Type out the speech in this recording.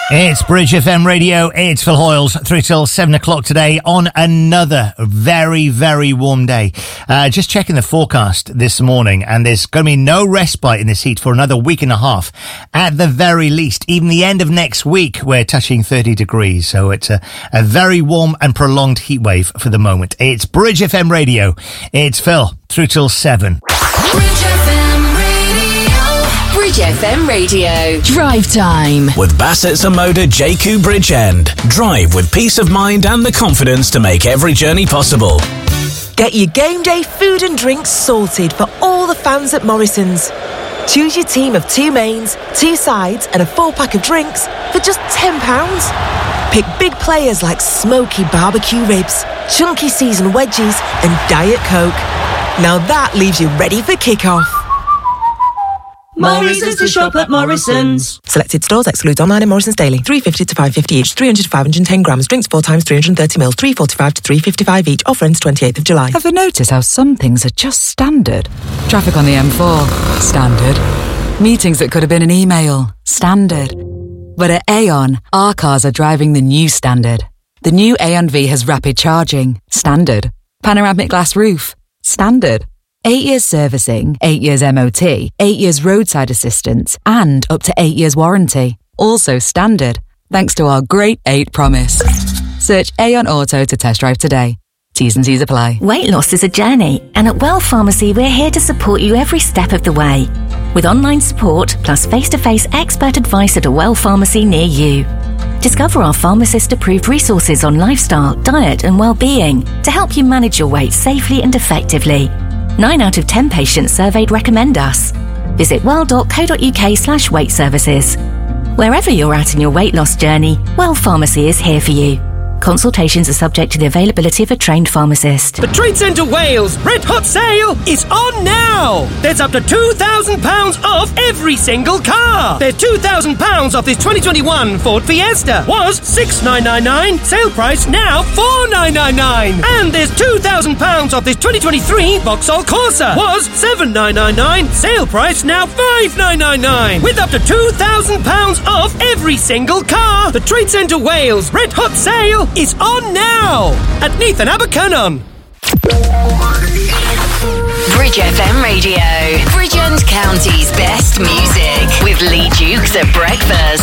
It's Bridge FM Radio. It's Phil Hoyles through till 7 o'clock today on another very, very warm day. Just checking the forecast this morning, and there's going to be no respite in this heat for another week and a half. At the very least, even the end of next week, we're touching 30 degrees. So it's a very warm and prolonged heat wave for the moment. It's Bridge FM Radio. It's Phil through till 7. Bridge FM Radio. Drive time. With Bassett's and Moda JQ Bridgend. Drive with peace of mind and the confidence to make every journey possible. Get your game day food and drinks sorted for all the fans at Morrison's. Choose your team of 2 mains, 2 sides and a 4-pack of drinks for just £10. Pick big players like smoky barbecue ribs, chunky seasoned wedges and Diet Coke. Now that leaves you ready for kick-off. Morrison's to shop at Morrison's. Selected stores excludes online and Morrison's daily. $3.50 to $5.50 each. 300 to 510 grams. Drinks 4 times 330 mils. $3.45 to $3.55 each. Offer ends 28th of July. Ever notice how some things are just standard? Traffic on the M4. Standard. Meetings that could have been an email. Standard. But at Aon, our cars are driving the new standard. The new Aon V has rapid charging. Standard. Panoramic glass roof. Standard. 8 years servicing, 8 years MOT, 8 years roadside assistance, and up to 8 years warranty. Also standard, thanks to our Great 8 promise. Search Aon Auto to test drive today. T's and C's apply. Weight loss is a journey, and at Well Pharmacy we're here to support you every step of the way. With online support, plus face-to-face expert advice at a Well Pharmacy near you. Discover our pharmacist-approved resources on lifestyle, diet and well-being to help you manage your weight safely and effectively. 9 out of 10 patients surveyed recommend us. Visit well.co.uk/weight services. Wherever you're at in your weight loss journey, Well Pharmacy is here for you. Consultations are subject to the availability of a trained pharmacist. The Trade Centre Wales Red Hot Sale is on now! There's up to £2,000 off every single car! There's £2,000 off this 2021 Ford Fiesta. Was $6,999, sale price now $4,999. And there's £2,000 off this 2023 Vauxhall Corsa. Was $7,999, sale price now $5,999. With up to £2,000 off every single car! The Trade Centre Wales Red Hot Sale is on now at Neath and Abercynon. Bridge FM Radio. Bridgend County's best music with Lee Dukes at breakfast.